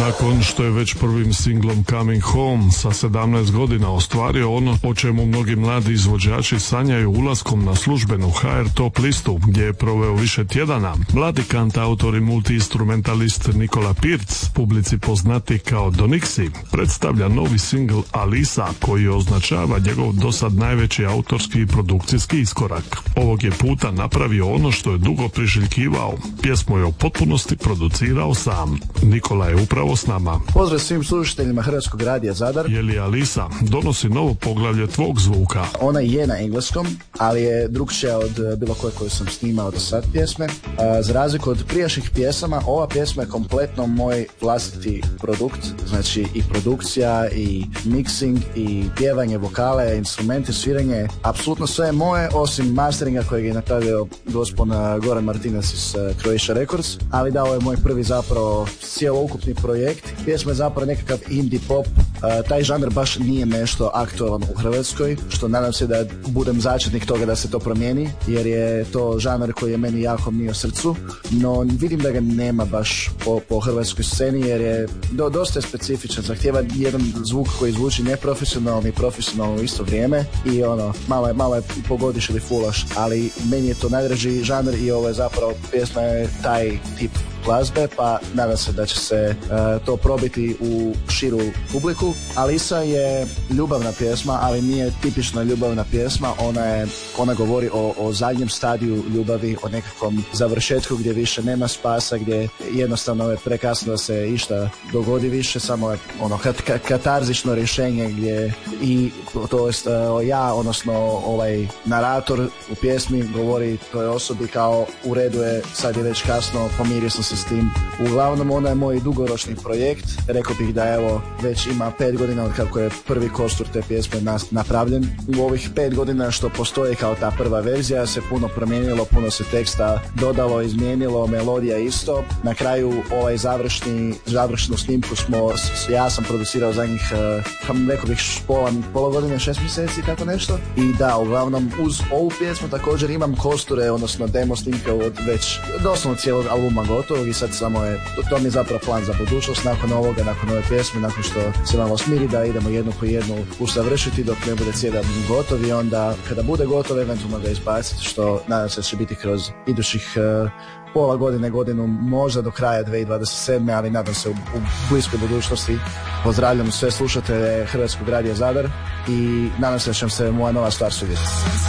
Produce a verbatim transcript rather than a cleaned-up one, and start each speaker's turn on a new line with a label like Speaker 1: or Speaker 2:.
Speaker 1: Nakon što je već prvim singlom Coming Home sa sedamnaest godina ostvario ono o čemu mnogi mladi izvođači sanjaju ulaskom na službenu ha er top listu, gdje je proveo više tjedana, mladi kantautor i multi-instrumentalist Nikola Pirc, publici poznati kao Donixi, predstavlja novi singl Alisa, koji označava njegov dosad najveći autorski i produkcijski iskorak. Ovog je puta napravio ono što je dugo priželjkivao. Pjesmu je u potpunosti producirao sam. Nikola je upravo s nama.
Speaker 2: Pozdrav svim slušateljima Hrvatskog radija Zadar.
Speaker 1: Je li Alisa donosi novo poglavlje tvog zvuka?
Speaker 2: Ona je na engleskom, ali je drugčija od bilo koje koju sam snimao do sad pjesme. A, za razliku od prijašnjih pjesama, ova pjesma je kompletno moj vlastiti produkt. Znači i produkcija, i mixing, i pjevanje, vokale, instrumenti, sviranje. Apsolutno sve je moje, osim masteringa kojeg je napravio gospodin Goran Martinez iz Croatia Records. Ali da, ovo je moj prvi zapravo cijeloukupni projekt. Pjesma je zapravo nekakav indie pop. Uh, taj žanr baš nije nešto aktualan u Hrvatskoj, što nadam se da budem začetnik toga da se to promijeni, jer je to žanr koji je meni jako mio srcu, no vidim da ga nema baš po, po hrvatskoj sceni, jer je do, dosta je specifičan, zahtjeva jedan zvuk koji zvuči neprofesionalno i profesionalno u isto vrijeme i ono, malo je, malo je pogodiš ili fulaš, ali meni je to najdraži žanr i ovo je zapravo pjesma je taj tip glazbe, pa nadam se da će se uh, to probiti u širu publiku. Alisa je ljubavna pjesma, ali nije tipična ljubavna pjesma, ona je, ona govori o, o zadnjem stadiju ljubavi, o nekakvom završetku gdje više nema spasa, gdje jednostavno je prekasno da se išta dogodi više, samo je ono kat, kat, katarzično rješenje gdje i to jest uh, ja, odnosno ovaj narator u pjesmi govori toj osobi kao u redu je, sad je već kasno, pomirio sam se s tim. Uglavnom, ona je moj dugoročni projekt. Rekao bih da evo već ima pet godina od kako je prvi kostur te pjesme nas, napravljen. U ovih pet godina što postoji kao ta prva verzija se puno promijenilo, puno se teksta dodalo, izmijenilo, melodija isto. Na kraju ovaj završni, završnu snimku smo, ja sam producirao zadnjih uh, rekao bih pola, pola godine, šest mjeseci, tako nešto. I da, uglavnom uz ovu pjesmu također imam kosture, odnosno demo snimke od već doslovno cijelog albuma gotovog i sad samo je, to, to mi je zapravo plan za budućnost nakon ovoga, nakon ove pjesme, nakon što se malo smiri da idemo jednu po jednu usavršiti dok ne bude cijeli album gotov i onda kada bude gotov eventualno ga izbaciti, što nadam se da će biti kroz idućih uh, pola godine, godinu, možda do kraja dvije tisuće dvadeset sedme, ali nadam se u, u bliskoj budućnosti. Pozdravljam sve slušatelje Hrvatskog radija Zadar i nadam se da će vam se moja nova stvar svidjeti.